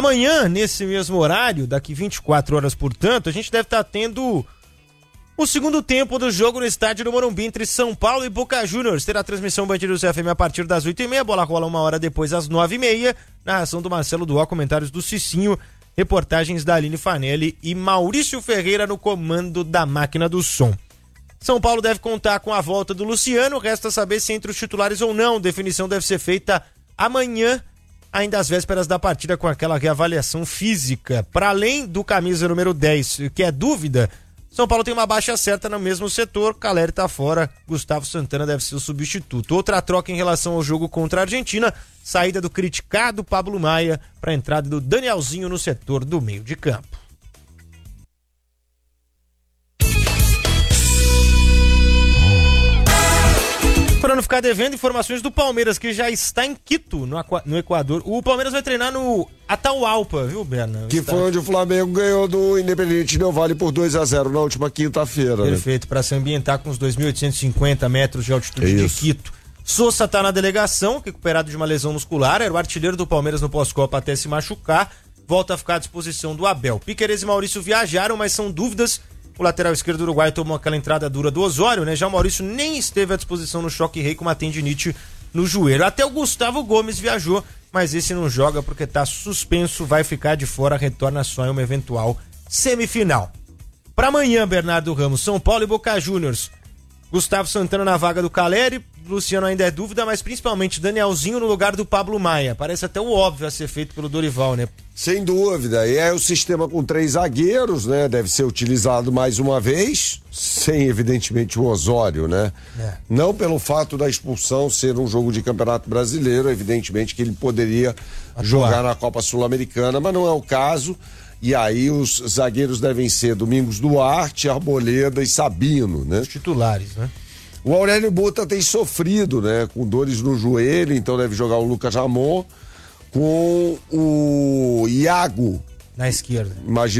Amanhã, nesse mesmo horário, daqui 24 horas, portanto, a gente deve estar tendo o segundo tempo do jogo no estádio do Morumbi entre São Paulo e Boca Juniors. Terá transmissão Band News FM a partir das 8h30, a bola rola 1 hora depois às 9h30, narração do Marcelo Duó, comentários do Cicinho, reportagens da Aline Fanelli e Maurício Ferreira no comando da máquina do som. São Paulo deve contar com a volta do Luciano, resta saber se entre os titulares ou não. Definição deve ser feita amanhã, ainda às vésperas da partida, com aquela reavaliação física. Para além do camisa número 10, que é dúvida, São Paulo tem uma baixa certa no mesmo setor. Caleri tá fora, Gustavo Santana deve ser o substituto. Outra troca em relação ao jogo contra a Argentina, saída do criticado Pablo Maia para a entrada do Danielzinho no setor do meio de campo. Para não ficar devendo, informações do Palmeiras, que já está em Quito, no Equador. O Palmeiras vai treinar no Atahualpa, viu, Berna? Que foi onde o Flamengo ganhou do Independente Del Valle por 2-0 na última quinta-feira. Perfeito, para se ambientar com os 2.850 metros de altitude de Quito. Sousa está na delegação, recuperado de uma lesão muscular, era o artilheiro do Palmeiras no pós-copa até se machucar, volta a ficar à disposição do Abel. Piquerez e Maurício viajaram, mas são dúvidas. O lateral esquerdo do Uruguai tomou aquela entrada dura do Osório, né? Já o Maurício nem esteve à disposição no Choque Rei com uma tendinite no joelho. Até o Gustavo Gomes viajou, mas esse não joga porque tá suspenso, vai ficar de fora, retorna só em uma eventual semifinal. Para amanhã, Bernardo Ramos, São Paulo e Boca Juniors. Gustavo Santana na vaga do Caleri, Luciano ainda é dúvida, mas principalmente Danielzinho no lugar do Pablo Maia. Parece até o óbvio a ser feito pelo Dorival, né? Sem dúvida, e é o sistema com 3 zagueiros, né? Deve ser utilizado mais uma vez, sem evidentemente o Osório, né? Não pelo fato da expulsão ser um jogo de Campeonato Brasileiro, evidentemente que ele poderia jogar na Copa Sul-Americana, mas não é o caso. E aí os zagueiros devem ser Domingos Duarte, Arboleda e Sabino, né? Os titulares, né? O Aurélio Buta tem sofrido, né? Com dores no joelho, então deve jogar o Lucas Ramon com o Iago na esquerda. Imagina